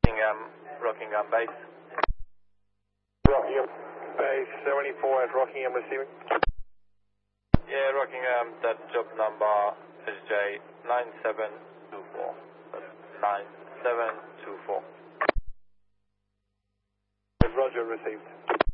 Rockingham base. Rockingham base 74 at Rockingham receiving. Yeah, Rockingham, that job number SJ 9724. That's 9724. Roger, received.